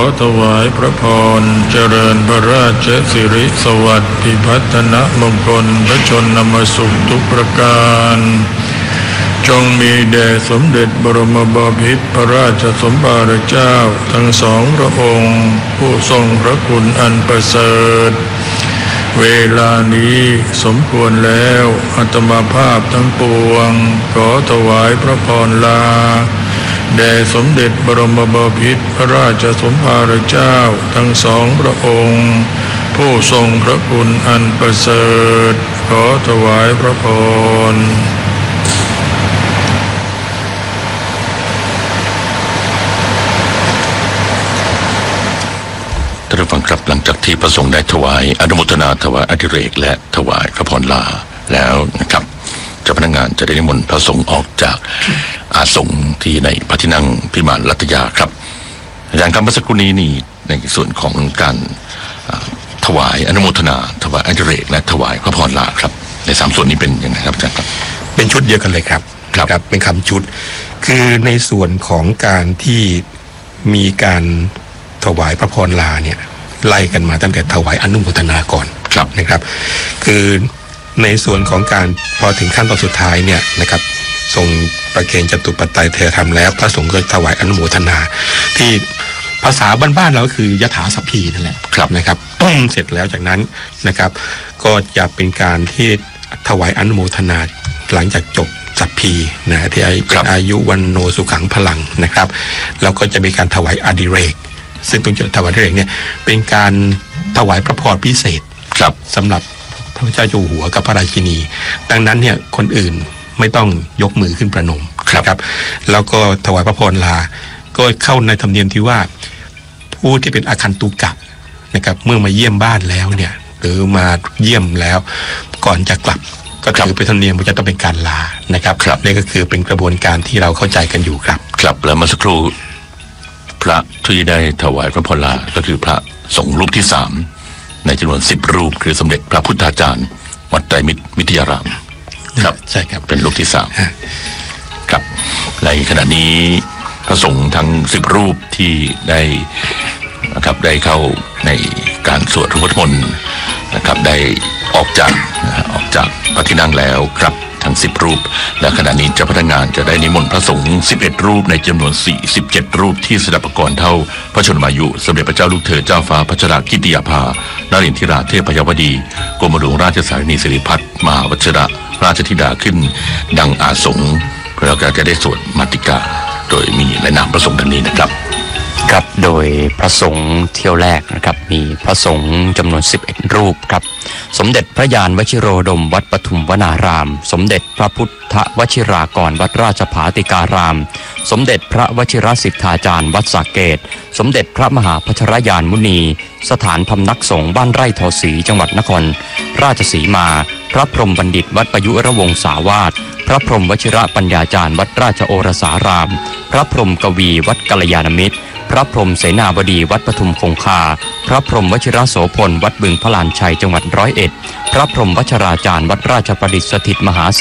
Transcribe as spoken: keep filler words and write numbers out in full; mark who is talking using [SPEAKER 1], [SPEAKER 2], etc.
[SPEAKER 1] ถวายพระพรเจริญพระราชสิริสวัสดิ์พิพัฒนมงคลพระชนมสุขทุกประการจงมีแด่สมเด็จบรมบพิตรพระราชสมภารเจ้าทั้งสองพระองค์ผู้ทรงพระคุณอันประเสริฐเวลานี้สมควรแล้วอาตมาภาพทั้งปวงขอถวายพระพรลาแด่สมเด็จบรมบพิตรพระราชสมภารเจ้าทั้งสองพระองค์ผู้ทรงพระคุณอันประเสริฐขอถวายพระพร
[SPEAKER 2] ท่านผู้ฟังครับหลังจากที่พระสงฆ์ได้ถวายอนุโมทนาถวายอดิเรกและถวายพระพรลาแล้วนะครับเจ้าพนักงานจะได้นิมนต์พระสงฆ์ออกจากอาสงฆ์ที่ในพระที่นั่งพิมานรัตยาครับอย่างคำเมื่อสักครู่นี้นี่ในส่วนของการถวายอนุโมทนาถวายอดิเรกและถวายพระพรลาครับในสามส่วนนี้เป็นยังไงครับอาจารย์ครับ
[SPEAKER 3] เป็นชุดเดียวกันเลยครับครับเป็นคำชุดคือในส่วนของการที่มีการถวายพระพรลาเนี่ยไล่กันมาตั้งแต่ถวายอนุโมทนาก่อนนะครับคือในส่วนของการพอถึงขั้นตอนสุดท้ายเนี่ยนะครับทรงประเคนจตุปัจจัยเทธรรมแล้วพระสงฆ์ก็ถวายอนุโมทนาที่ภาษาบ้านๆเราก็คือยถาสัพพีนั่นแหละนะครับเสร็จแล้วจากนั้นนะครับก็จะเป็นการที่ถวายอนุโมทนาหลังจากจบสัพพีนะที่เป็นอายุวันโนสุขังพลังนะครับแล้วก็จะมีการถวายอดิเรกซึ่งตรงจุดถวายอดิเรกเนี่ยเป็นการถวายพระพรพิเศษสำหรับพระเจ้าอยู่หัวกับพระราชินีดังนั้นเนี่ยคนอื่นไม่ต้องยกมือขึ้นประนมครับแล้วก็ถวายพระพรลาก็เข้าในธรรมเนียมที่ว่าผู้ที่เป็นอาคันตุกะนะครับเมื่อมาเยี่ยมบ้านแล้วเนี่ยหรือมาเยี่ยมแล้วก่อนจะกลับก็ถือเป็นธรรมเนียมว่าจะต้องเป็นการลานะครับนี่ก็คือเป็นกระบวนการที่เราเข้าใจกันอยู่ครับ
[SPEAKER 2] ครับแล้วเมื่อสักครู่พระที่ได้ถวายพระพรลาก็คือพระสงฆ์รูปที่สามในจำนวนสิบรูปคือสมเด็จพระพุทธาจารย์วัดไตรมิตรวิทยารามครับ
[SPEAKER 3] ใช่ครับ
[SPEAKER 2] เป็นรูปที่สามครับในขณะนี้พระสงฆ์ทั้งสิบรูปที่ได้นะครับได้เข้าในการสวดพระพุทธมนต์นะครับได้ออกจากออกจากพระที่นั่งแล้วครับทั้งสิบรูปและขณะนี้เจ้าพนักงานจะได้นิมนต์พระสงฆ์สิบเอ็ดรูปในจำนวนสี่สิบเจ็ดรูปที่สดับประกรณ์เท่าพระชนมายุสมเด็จพระเจ้าลูกเธอเจ้าฟ้าพัชรกิติยาภานรินทราเทพยวดีกรมหลวงราชสารินีสิริพัฒน์มหาวชิระราชธิดาขึ้นดังอาสงฆ์แล้วก็จะได้สวดมาติกาโดยมีในนามพระสงฆ์ดังนี้นะครับ
[SPEAKER 4] ครับโดยพระสงฆ์เที่ยวแรกนะครับมีพระสงฆ์จำนวนสิบเอ็ดรูปครับสมเด็จพระยานวชิโรดมวัดปทุมวนารามสมเด็จพระพุทธวชิรากรวัดราชภาติการามสมเด็จพระวชิรสิทธาจารย์วัดสระเกษสมเด็จพระมหาพัชรยานมุนีสถานพำนักสงฆ์บ้านไร่ทอศรีจังหวัดนครราชสีมาพระพรหมบัณฑิตวัดประยุรวงศาวาสพระพรหมวชิระปัญญาจารย์วัดราชโอรสารามพระพรหมกวีวัดกัลยาณมิตรพระพรหมเสนาบดีวัดปทุมคงคาพระพรหมวชิรโสพลวัดบึงพลานชัยจังหวัดร้อยเอ็ดพระพรหมวชราจารย์วัดราชประดิษฐ์สถิตมหาเส